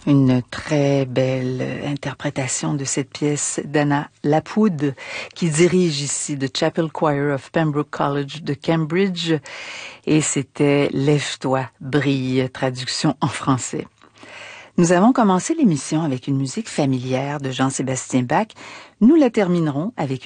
Une très belle interprétation de cette pièce d'Anna Lapwood, qui dirige ici The Chapel Choir of Pembroke College de Cambridge. Et c'était Lève-toi, brille, traduction en français. Nous avons commencé l'émission avec une musique familière de Jean-Sébastien Bach. Nous la terminerons avec